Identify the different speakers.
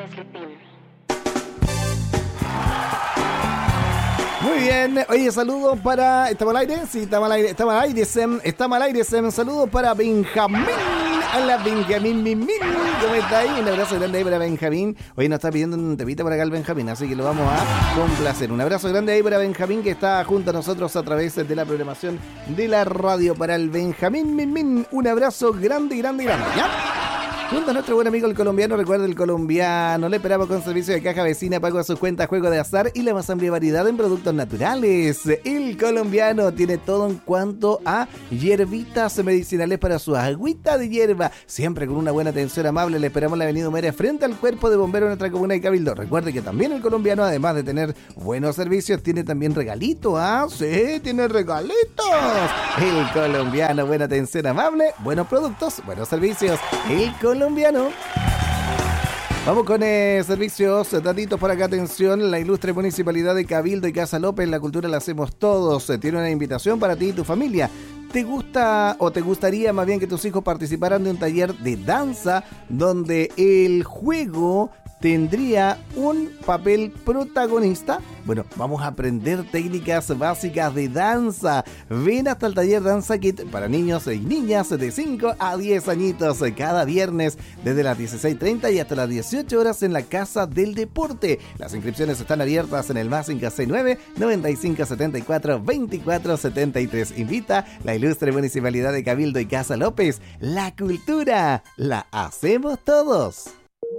Speaker 1: Leslie Pim.
Speaker 2: Muy bien, oye, saludos para... ¿Estamos al aire? Sí, estamos al aire, estamos al aire, estamos al aire, saludos para Benjamín. Hola, Benjamín, ¿cómo está ahí? Un abrazo grande ahí para Benjamín. Hoy nos está pidiendo un temita por acá el Benjamín, así que lo vamos a complacer. Un abrazo grande ahí para Benjamín, que está junto a nosotros a través de la programación de la radio. Para el Benjamín, un abrazo grande, ¿ya? Junto a nuestro buen amigo el colombiano, recuerda el colombiano, le esperamos con servicio de caja vecina, pago a sus cuentas, juego de azar y la más amplia variedad en productos naturales. El colombiano tiene todo en cuanto a hierbitas medicinales para su agüita de hierba, siempre con una buena atención amable. Le esperamos en la avenida Humera, frente al cuerpo de bomberos de nuestra comuna de Cabildo. Recuerde que también el colombiano, además de tener buenos servicios, tiene también regalitos, ¿ah? Sí, tiene regalitos. El colombiano, buena atención amable, buenos productos, buenos servicios. El colombiano. Vamos con servicios, datitos por acá, atención. La ilustre Municipalidad de Cabildo y Casa López, la cultura la hacemos todos. Tiene una invitación para ti y tu familia. ¿Te gusta o te gustaría más bien que tus hijos participaran de un taller de danza donde el juego tendría un papel protagonista? Bueno, vamos a aprender técnicas básicas de danza. Ven hasta el taller Danza Kit para niños y niñas de 5 a 10 añitos cada viernes desde las 16:30 y hasta las 18 horas en la Casa del Deporte. Las inscripciones están abiertas en el más 569 9574 2473. Invita la ilustre Municipalidad de Cabildo y Casa López. La cultura la hacemos todos.